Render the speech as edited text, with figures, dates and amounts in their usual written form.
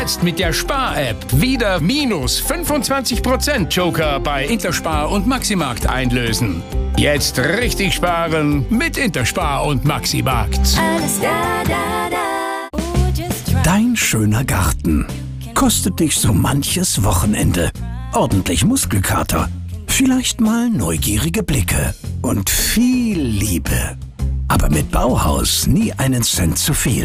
Jetzt mit der Spar-App wieder minus 25% Joker bei Interspar und Maximarkt einlösen. Jetzt richtig sparen mit Interspar und Maximarkt. Dein schöner Garten kostet dich so manches Wochenende. Ordentlich Muskelkater, vielleicht mal neugierige Blicke und viel Liebe. Aber mit Bauhaus nie einen Cent zu viel.